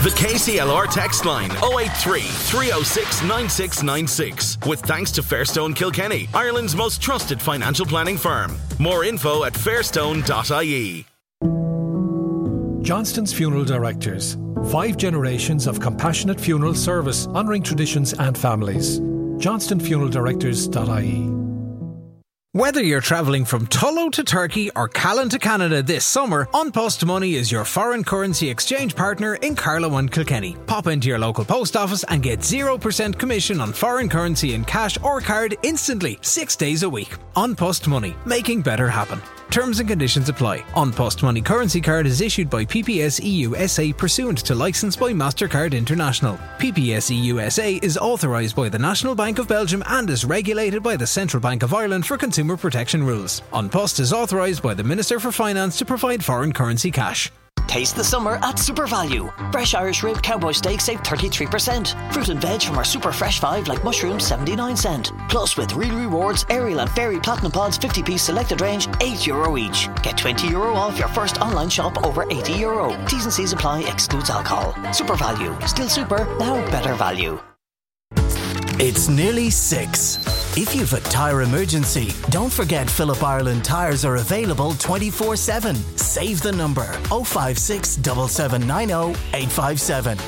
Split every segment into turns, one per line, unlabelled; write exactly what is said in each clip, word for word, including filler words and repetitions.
The K C L R text line oh eight three, three oh six, nine six nine six. With thanks to Fairstone Kilkenny, Ireland's most trusted financial planning firm. More info at fairstone dot I E.
Johnston's Funeral Directors. Five generations of compassionate funeral service, honouring traditions and families. johnston funeral directors dot I E.
Whether you're travelling from Tullow to Turkey or Callan to Canada this summer, An Post Money is your foreign currency exchange partner in Carlow and Kilkenny. Pop into your local post office and get zero percent commission on foreign currency in cash or card instantly, six days a week. An Post Money, making better happen. Terms and conditions apply. An Post Money currency card is issued by P P S E U S A pursuant to licence by MasterCard International. P P S E U S A is authorised by the National Bank of Belgium and is regulated by the Central Bank of Ireland for consumer protection rules. An Post is authorised by the Minister for Finance to provide foreign currency cash.
Taste the summer at Super Value. Fresh Irish rib cowboy steak save thirty-three percent. Fruit and veg from our Super Fresh five like mushrooms seventy-nine cent. Plus with Real Rewards, Ariel and Fairy Platinum Pods fifty piece selected range, eight euro each. Get twenty euro off your first online shop over eighty euro. T's and C's apply, excludes alcohol. Super Value. Still super, now better value.
It's nearly six. If you've a tyre emergency, don't forget Phillip Ireland tyres are available twenty-four seven. Save the number oh five six, seven seven nine oh, eight five seven.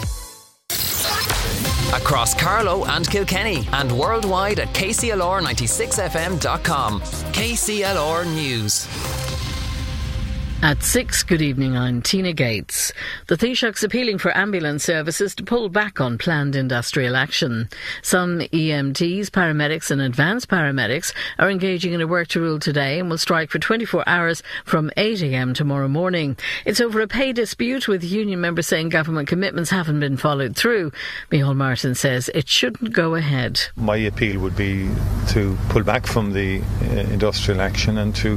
Across Carlow and Kilkenny and worldwide at K C L R ninety-six F M dot com. K C L R News.
At six, good evening, I'm Tina Gates. The Taoiseach's appealing for ambulance services to pull back on planned industrial action. Some E M Ts, paramedics and advanced paramedics are engaging in a work to rule today and will strike for twenty-four hours from eight a m tomorrow morning. It's over a pay dispute, with union members saying government commitments haven't been followed through. Micheál Martin says it shouldn't go ahead.
My appeal would be to pull back from the uh, industrial action and to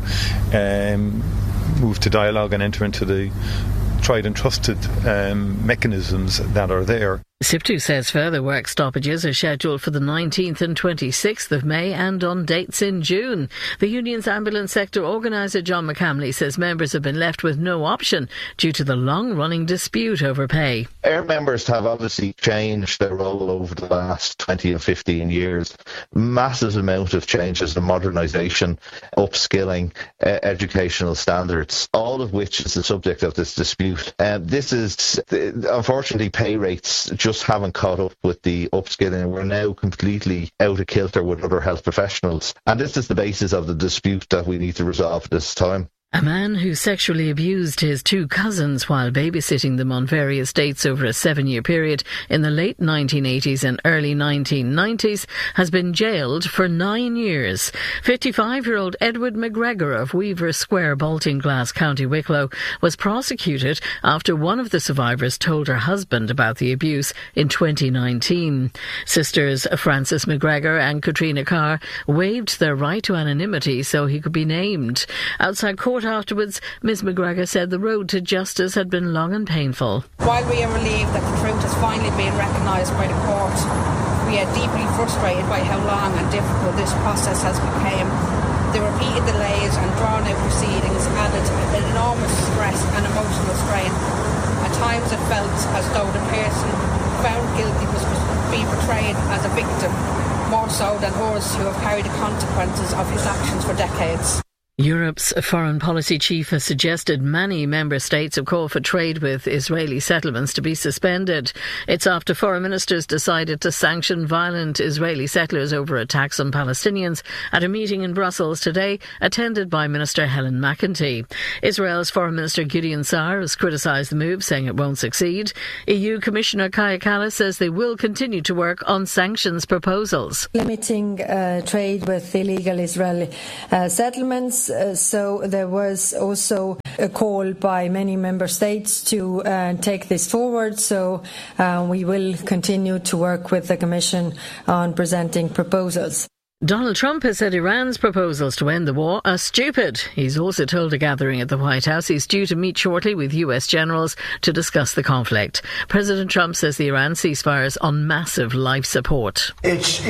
um, move to dialogue and enter into the tried and trusted um, mechanisms that are there.
SIPTU says further work stoppages are scheduled for the nineteenth and twenty-sixth of May and on dates in June. The union's ambulance sector organiser John McCamley says members have been left with no option due to the long-running dispute over pay.
Our members have obviously changed their role over the last twenty and fifteen years. Massive amount of changes in modernisation, upskilling, uh, educational standards, all of which is the subject of this dispute. Uh, this is, uh, unfortunately, pay rates just haven't caught up with the upskilling. We're now completely out of kilter with other health professionals. And this is the basis of the dispute that we need to resolve this time.
A man who sexually abused his two cousins while babysitting them on various dates over a seven-year period in the late nineteen eighties and early nineteen nineties has been jailed for nine years. fifty-five-year-old Edward McGregor of Weaver Square, Baltinglass, County Wicklow, was prosecuted after one of the survivors told her husband about the abuse in twenty nineteen. Sisters Frances McGregor and Katrina Carr waived their right to anonymity so he could be named. Outside court afterwards, Miz McGregor said the road to justice had been long and painful.
While we are relieved that the truth has finally been recognised by the court, we are deeply frustrated by how long and difficult this process has become. The repeated delays and drawn-out proceedings added an enormous stress and emotional strain. At times it felt as though the person found guilty was being portrayed as a victim, more so than us who have carried the consequences of his actions for decades.
Europe's foreign policy chief has suggested many member states have called for trade with Israeli settlements to be suspended. It's after foreign ministers decided to sanction violent Israeli settlers over attacks on Palestinians at a meeting in Brussels today, attended by Minister Helen McEntee. Israel's Foreign Minister Gideon Saar has criticised the move, saying it won't succeed. E U Commissioner Kaja Kallas says they will continue to work on sanctions proposals.
Limiting uh, trade with illegal Israeli uh, settlements. Uh, so there was also a call by many member states to uh, take this forward. So uh, we will continue to work with the Commission on presenting proposals.
Donald Trump has said Iran's proposals to end the war are stupid. He's also told a gathering at the White House he's due to meet shortly with U S generals to discuss the conflict. President Trump says the Iran ceasefire is on massive life support.
It's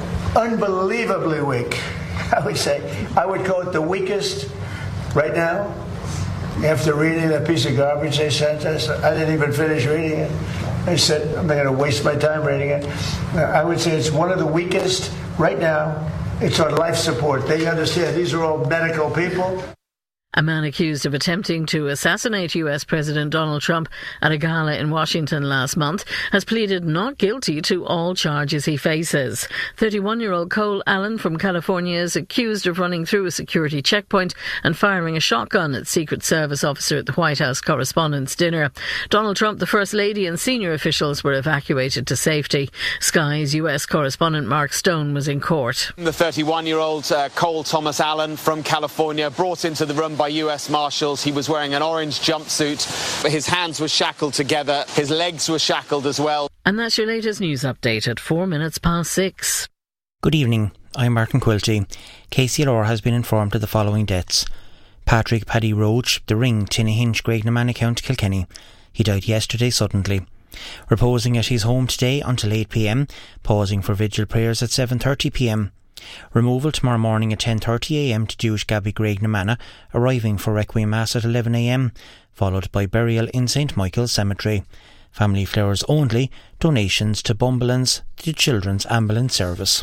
unbelievably weak. I would say, I would call it the weakest right now After reading that piece of garbage they sent us, I didn't even finish reading it. I said, I'm not going to waste my time reading it. I would say it's one of the weakest right now. It's on life support. They understand these are all medical people.
A man accused of attempting to assassinate U S President Donald Trump at a gala in Washington last month has pleaded not guilty to all charges he faces. thirty-one-year-old Cole Allen from California is accused of running through a security checkpoint and firing a shotgun at Secret Service officer at the White House Correspondents' Dinner. Donald Trump, the First Lady and senior officials were evacuated to safety. Sky's U S correspondent Mark Stone was in court.
The thirty-one-year-old uh, Cole Thomas Allen from California, brought into the room by U S Marshals. He was wearing an orange jumpsuit. His hands were shackled together. His legs were shackled as well.
And that's your latest news update at four minutes past six.
Good evening. I'm Martin Quilty. K C L R has been informed of the following deaths. Patrick Paddy Roach, The Ring, Tinnahinch, Graignamanagh, County Kilkenny. He died yesterday suddenly. Reposing at his home today until eight p m, pausing for vigil prayers at seven thirty p m. Removal tomorrow morning at ten thirty a m to Dewis Gabby Graignamanagh, arriving for Requiem Mass at eleven a m, followed by burial in Saint Michael's Cemetery. Family flowers only, donations to Bumblelands, the Children's Ambulance Service.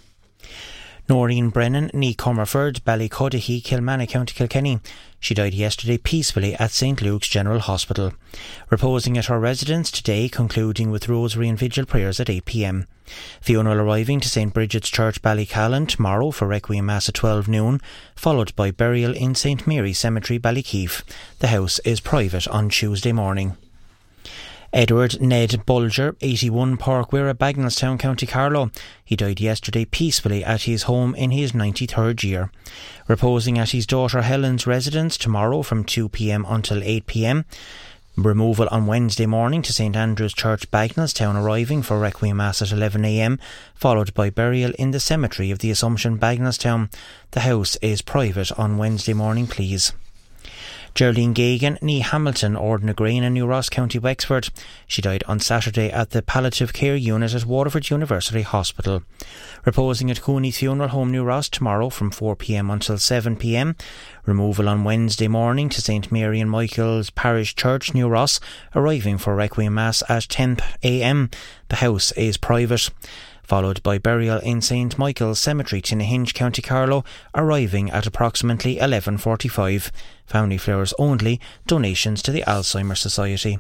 Noreen Brennan, ní Comerford, Ballycuddihy, Kilmanagh, County Kilkenny. She died yesterday peacefully at Saint Luke's General Hospital. Reposing at her residence today, concluding with rosary and vigil prayers at eight p m. Funeral arriving to Saint Bridget's Church, Ballycallan, tomorrow for Requiem Mass at twelve noon, followed by burial in Saint Mary's Cemetery, Ballykeefe. The house is private on Tuesday morning. Edward Ned Bulger, eighty-one, Parkwera, Bagnallstown, County Carlow. He died yesterday peacefully at his home in his ninety-third year. Reposing at his daughter Helen's residence tomorrow from two p m until eight p m. Removal on Wednesday morning to St Andrew's Church, Bagnallstown, arriving for Requiem Mass at eleven a m, followed by burial in the Cemetery of the Assumption, Bagnallstown. The house is private on Wednesday morning, please. Geraldine Gagan, ní Hamilton, Ordinagrain and New Ross, County Wexford. She died on Saturday at the Palliative Care Unit at Waterford University Hospital. Reposing at Cooney's Funeral Home, New Ross, tomorrow from four p m until seven p m. Removal on Wednesday morning to Saint Mary and Michael's Parish Church, New Ross, arriving for Requiem Mass at ten a m. The house is private. Followed by burial in Saint Michael's Cemetery, Tinnahinch, County Carlow, arriving at approximately eleven forty-five. Family flowers only, donations to the Alzheimer's Society.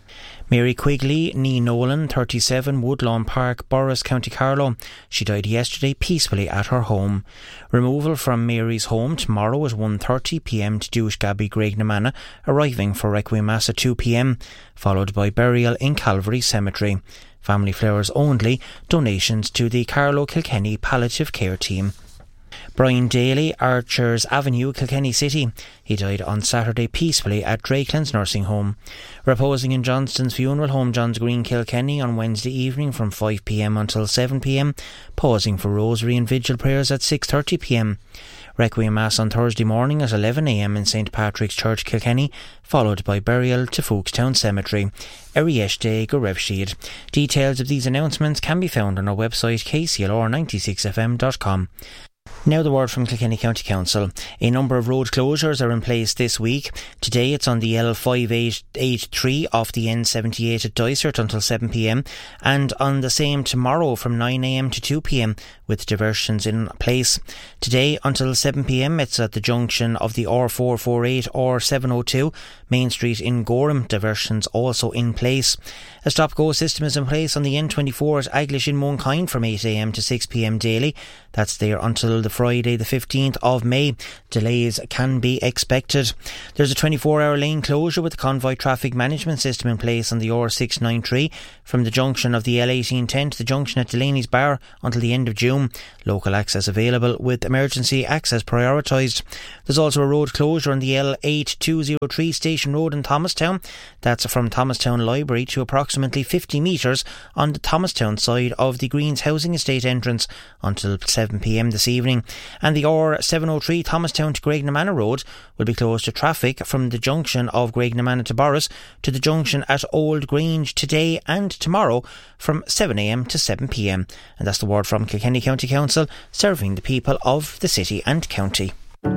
Mary Quigley, ní Nolan, thirty-seven, Woodlawn Park, Borris, County Carlow. She died yesterday peacefully at her home. Removal from Mary's home tomorrow at one thirty p m to Dewis Gabby Graignamanagh, arriving for Requiem Mass at two p m, followed by burial in Calvary Cemetery. Family flowers only, donations to the Carlow Kilkenny Palliative Care Team. Brian Daly, Archers Avenue, Kilkenny City. He died on Saturday peacefully at Drakelands Nursing Home. Reposing in Johnston's Funeral Home, Johns Green, Kilkenny, on Wednesday evening from five p m until seven p m, pausing for rosary and vigil prayers at six thirty p m. Requiem Mass on Thursday morning at eleven a m in Saint Patrick's Church, Kilkenny, followed by burial to Foulkstown Cemetery. Erieshte go raibh siad. Details of these announcements can be found on our website k c l r ninety-six f m dot com. Now the word from Kilkenny County Council. A number of road closures are in place this week. Today it's on the L five eight eight three off the N seventy-eight at Dysart until seven p m, and on the same tomorrow from nine a m to two p m with diversions in place. Today until seven p m it's at the junction of the R four forty-eight or seven oh two Main Street in Gorham. Diversions also in place. A stop-go system is in place on the N twenty-four at Aglish in Moonkind from eight a m to six p m daily. That's there until the Friday the fifteenth of May. Delays can be expected. There's a twenty-four hour lane closure with the convoy traffic management system in place on the R six ninety-three from the junction of the L eighteen ten to the junction at Delaney's Bar until the end of June. Local access available with emergency access prioritised. There's also a road closure on the L eight two oh three Station Road in Thomastown. That's from Thomastown Library to approximately fifty metres on the Thomastown side of the Greens Housing Estate entrance until seven p m this evening. And the R seven oh three Thomastown to Graignamanagh Road will be closed to traffic from the junction of Graignamanagh to Borris to the junction at Old Grange today and tomorrow from seven a m to seven p m. And that's the word from Kilkenny County Council, serving the people of the city and county.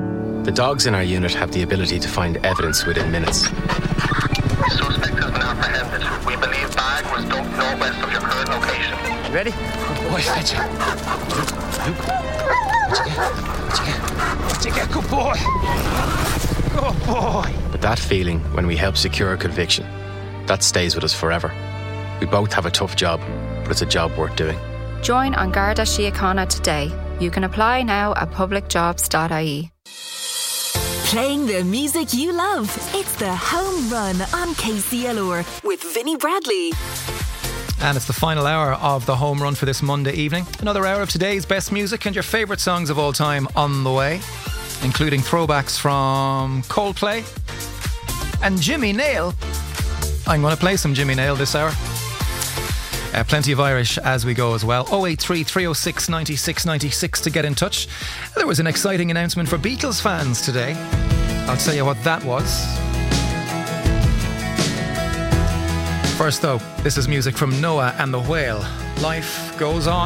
The dogs in our unit have the ability to find evidence within minutes.
The suspect has been apprehended. We believe bag was dumped northwest of your current location.
You ready? Good boy, fetch it. Luke, Luke. What'd you get? What'd you get? What'd you get? Good boy. Good boy. But that feeling when we help secure a conviction, that stays with us forever. We both have a tough job, but it's a job worth doing.
Join An Garda Síochána today. You can apply now at public jobs dot I E.
Playing the music you love. It's the Home Run on K C L R with Vinnie Bradley.
And it's the final hour of the Home Run for this Monday evening. Another hour of today's best music and your favourite songs of all time on the way, including throwbacks from Coldplay and Jimmy Nail. I'm going to play some Jimmy Nail this hour. Uh, plenty of Irish as we go as well. oh eight three, three oh six, nine six nine six to get in touch. There was an exciting announcement for Beatles fans today. I'll tell you what that was. First though, this is music from Noah and the Whale. Life goes on.